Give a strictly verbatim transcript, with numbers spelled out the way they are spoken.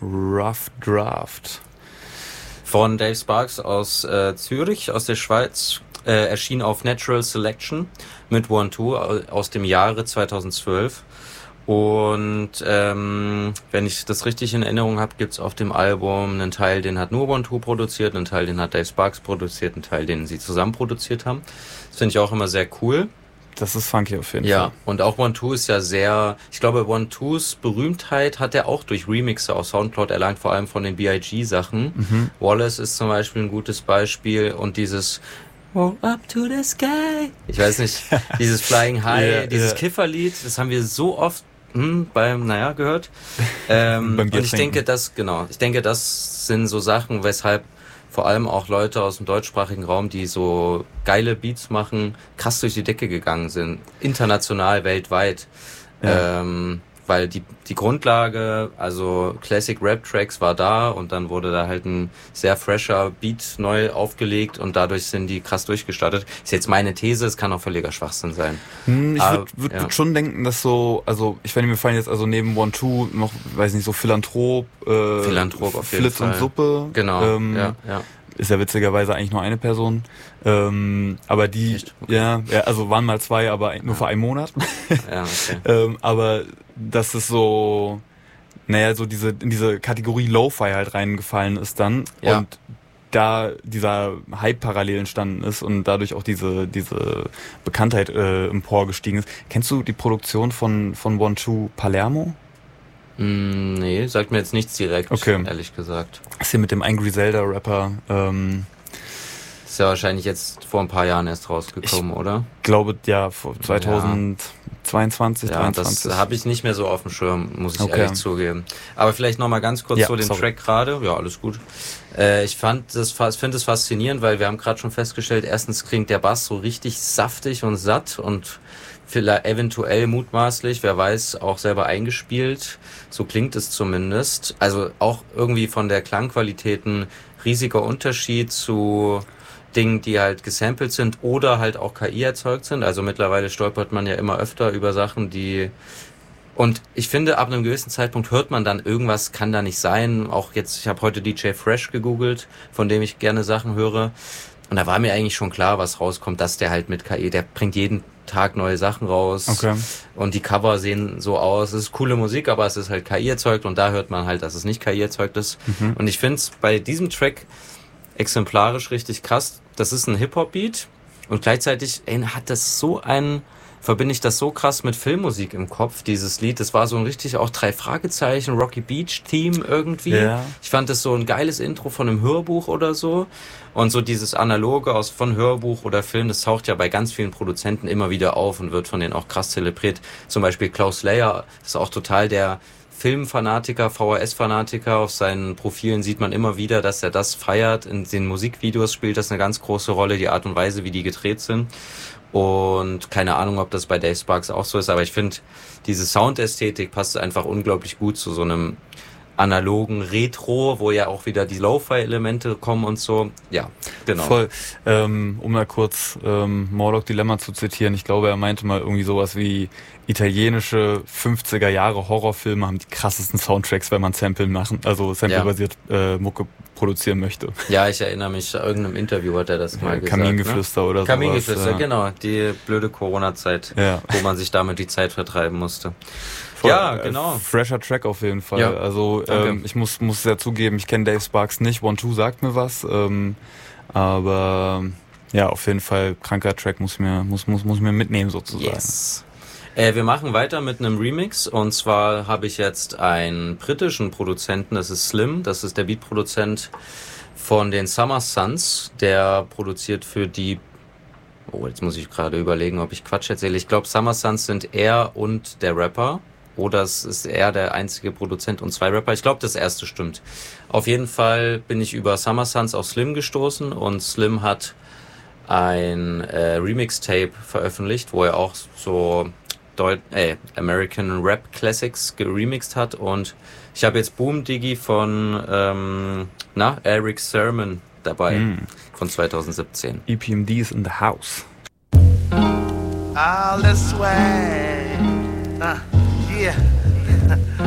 Rough Draft. Von Dave Sparks aus äh, Zürich, aus der Schweiz. Äh, erschien auf Natural Selection mit One Two aus dem Jahre zweitausendzwölf. Und ähm, wenn ich das richtig in Erinnerung habe, gibt's auf dem Album einen Teil, den hat nur One Two produziert, einen Teil, den hat Dave Sparks produziert, einen Teil, den sie zusammen produziert haben. Das finde ich auch immer sehr cool. Das ist funky auf jeden ja, Fall. Ja, und auch One Two ist ja sehr, ich glaube, One Twos Berühmtheit hat er auch durch Remixe auf Soundcloud erlangt, vor allem von den B I G-Sachen. Mhm. Wallace ist zum Beispiel ein gutes Beispiel und dieses Roll up to the sky. Ich weiß nicht, dieses Flying High, yeah, dieses yeah. Kifferlied, das haben wir so oft hm, beim, naja, gehört. Ähm, und ich denke, das, genau, ich denke, das sind so Sachen, weshalb vor allem auch Leute aus dem deutschsprachigen Raum, die so geile Beats machen, krass durch die Decke gegangen sind. International, weltweit. Ja. Ähm, weil die die Grundlage, also Classic Rap Tracks war da und dann wurde da halt ein sehr fresher Beat neu aufgelegt und dadurch sind die krass durchgestartet. Ist jetzt meine These, es kann auch völliger Schwachsinn sein. Hm, ich würde würd, ja. würd schon denken, dass so, also ich finde, mir fallen jetzt also neben One Two noch, weiß nicht, so Philanthrop, äh, Philanthrop auf jeden Flitz Fall. und Suppe. Genau, ähm, ja, ja. Ist ja witzigerweise eigentlich nur eine Person. Ähm, aber die, okay. ja, ja, also waren mal zwei, aber nur ja. für einen Monat. Ja, okay. ähm, aber das ist so, naja, so diese, in diese Kategorie Lo-Fi halt reingefallen ist dann. Ja. Und da dieser Hype parallel entstanden ist und dadurch auch diese, diese Bekanntheit äh, emporgestiegen ist. Kennst du die Produktion von, von One Two Palermo? Mm, nee, sagt mir jetzt nichts direkt, okay. ehrlich gesagt. Das ist hier mit dem ein Griselda-Rapper. Ähm, ist ja wahrscheinlich jetzt vor ein paar Jahren erst rausgekommen, ich oder? Ich glaube, ja, vor zweitausendzweiundzwanzig, ja, dreiundzwanzig. Das habe ich nicht mehr so auf dem Schirm, muss ich okay. ehrlich zugeben. Aber vielleicht nochmal ganz kurz ja, zu dem sorry. Track gerade. Ja, alles gut. Äh, ich fand das, finde es faszinierend, weil wir haben gerade schon festgestellt, erstens klingt der Bass so richtig saftig und satt und vielleicht eventuell mutmaßlich, wer weiß, auch selber eingespielt. So klingt es zumindest. Also auch irgendwie von der Klangqualität ein riesiger Unterschied zu Dingen, die halt gesampelt sind oder halt auch K I erzeugt sind. Also mittlerweile stolpert man ja immer öfter über Sachen, die... Und ich finde, ab einem gewissen Zeitpunkt hört man dann, irgendwas kann da nicht sein. Auch jetzt, ich habe heute D J Fresh gegoogelt, von dem ich gerne Sachen höre. Und da war mir eigentlich schon klar, was rauskommt, dass der halt mit K I, der bringt jeden Tag neue Sachen raus. Okay. Und die Cover sehen so aus. Es ist coole Musik, aber es ist halt K I erzeugt und da hört man halt, dass es nicht K I erzeugt ist. Mhm. Und ich finde es bei diesem Track exemplarisch richtig krass. Das ist ein Hip-Hop-Beat und gleichzeitig ey, hat das so einen, verbinde ich das so krass mit Filmmusik im Kopf, dieses Lied. Das war so ein richtig auch drei Fragezeichen, Rocky Beach-Theme irgendwie. Ja. Ich fand das so ein geiles Intro von einem Hörbuch oder so. Und so dieses Analoge aus von Hörbuch oder Film, das taucht ja bei ganz vielen Produzenten immer wieder auf und wird von denen auch krass zelebriert. Zum Beispiel Klaus Slayer ist auch total der Filmfanatiker, V H S-Fanatiker. Auf seinen Profilen sieht man immer wieder, dass er das feiert. In den Musikvideos spielt das eine ganz große Rolle, die Art und Weise, wie die gedreht sind. Und keine Ahnung, ob das bei Dave Sparks auch so ist, aber ich finde, diese Soundästhetik passt einfach unglaublich gut zu so einem analogen Retro, wo ja auch wieder die Lo-Fi-Elemente kommen und so. Ja, genau. Voll. Ähm, um mal kurz ähm, Morlock Dilemma zu zitieren, ich glaube, er meinte mal irgendwie sowas wie italienische fünfziger Jahre Horrorfilme haben die krassesten Soundtracks, wenn man Sample machen, also Sample-basiert ja. äh, Mucke produzieren möchte. Ja, ich erinnere mich, in irgendeinem Interview hat er das mal gesagt. Kamingeflüster ne? oder so. Kamingeflüster, ja. Genau. Die blöde Corona-Zeit, ja. wo man sich damit die Zeit vertreiben musste. Voll, ja, genau. Äh, fresher Track auf jeden Fall. Ja. Also ähm, ich muss muss ja zugeben, ich kenne Dave Sparks nicht. One Two sagt mir was, ähm, aber ja, auf jeden Fall kranker Track muss mir muss muss muss mir mitnehmen sozusagen. Yes. Äh, wir machen weiter mit einem Remix und zwar habe ich jetzt einen britischen Produzenten, das ist Slim, das ist der Beatproduzent von den Summer Sons, der produziert für die Oh, jetzt muss ich gerade überlegen, ob ich Quatsch erzähle. Ich glaube, Summer Sons sind er und der Rapper. Oder es ist er der einzige Produzent und zwei Rapper. Ich glaube, das erste stimmt. Auf jeden Fall bin ich über Summer Sons auf Slim gestoßen und Slim hat ein äh, Remix-Tape veröffentlicht, wo er auch so Deut- äh, American Rap Classics geremixed hat. Und ich habe jetzt Boom Diggy von ähm, na, Eric Sermon dabei, mm. von zwanzig siebzehn. E P M D is in the house. All this way. Uh, yeah.